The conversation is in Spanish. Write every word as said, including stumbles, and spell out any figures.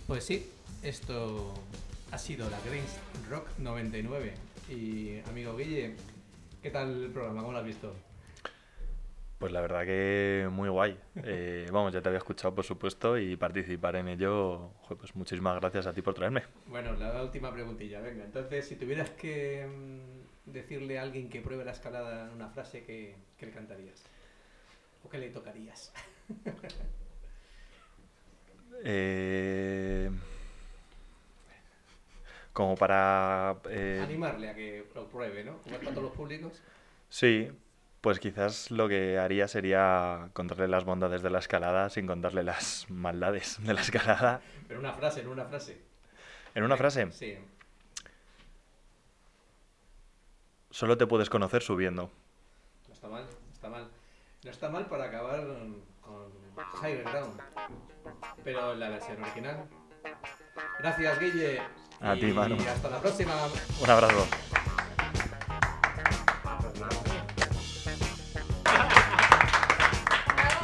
Pues sí, esto ha sido la Grange Rock noventa y nueve. Y amigo Guille, ¿qué tal el programa? ¿Cómo lo has visto? Pues la verdad que muy guay. Eh, vamos, ya te había escuchado, por supuesto, y participar en ello, joder, pues muchísimas gracias a ti por traerme. Bueno, la última preguntilla, venga. Entonces, si tuvieras que mm, decirle a alguien que pruebe la escalada en una frase, ¿qué, qué le cantarías? ¿O qué le tocarías? Eh, como para... eh, Animarle a que lo pruebe, ¿no? Como es para todos los públicos. sí, pues quizás lo que haría sería contarle las bondades de la escalada sin contarle las maldades de la escalada. Pero una frase, no una frase. En una Venga, frase, sí. solo te puedes conocer subiendo. No está mal, no está mal. No está mal para acabar con Higher Ground. Pero la versión original. Gracias, Guille. A ti, Manu. Y hasta la próxima. Un abrazo.